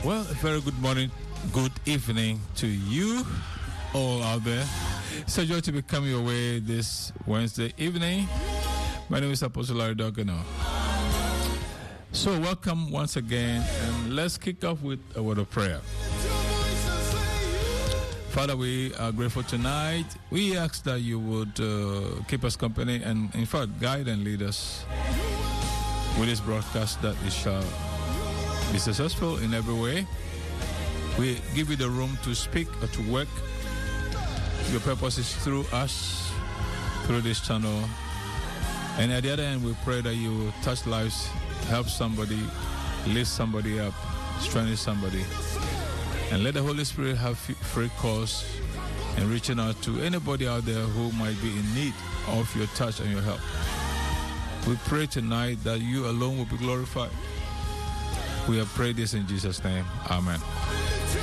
Well, a very good morning, good evening to you all out there. It's a joy to be coming your way this Wednesday evening. My name is Apostle Larry Dogano. So welcome once again, and let's kick off with a word of prayer. Father, we are grateful tonight. We ask that you would keep us company and, in fact, guide and lead us with this broadcast, that it shall be successful in every way. We give you the room to speak or to work. Your purpose is through us, through this channel. And at the other end, we pray that you will touch lives, help somebody, lift somebody up, strengthen somebody. And let the Holy Spirit have free course in reaching out to anybody out there who might be in need of your touch and your help. We pray tonight that you alone will be glorified. We have prayed this in Jesus' name. Amen.